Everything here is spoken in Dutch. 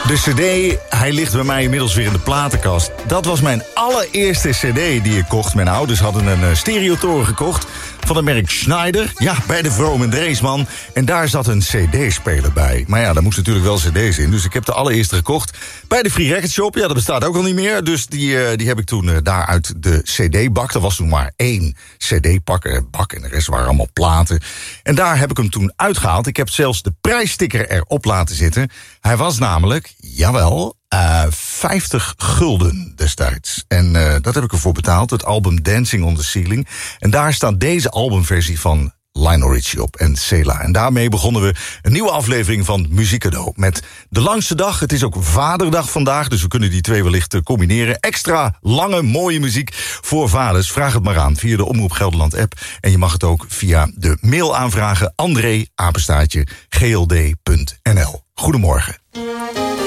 De cd, hij ligt bij mij inmiddels weer in de platenkast. Dat was mijn allereerste cd die ik kocht. Mijn ouders hadden een stereotoren gekocht van het merk Schneider. Ja, bij de Vroom en Dreesman. En daar zat een cd-speler bij. Maar ja, daar moest natuurlijk wel cd's in. Dus ik heb de allereerste gekocht bij de Free Record Shop. Ja, dat bestaat ook al niet meer. Dus die heb ik toen daar uit de cd-bak. Er was toen maar 1 cd-bak en de rest waren allemaal platen. En daar heb ik hem toen uitgehaald. Ik heb zelfs de prijssticker erop laten zitten. Hij was namelijk, jawel, 50 gulden destijds. En dat heb ik ervoor betaald, het album Dancing on the Ceiling. En daar staat deze albumversie van Lionel Richie op en Cela. En daarmee begonnen we een nieuwe aflevering van Muziek Cadeau. Met de langste dag, het is ook Vaderdag vandaag, dus we kunnen die twee wellicht combineren. Extra lange, mooie muziek voor vaders. Vraag het maar aan via de Omroep Gelderland app. En je mag het ook via de mail aanvragen. André, _gld.nl. Goedemorgen.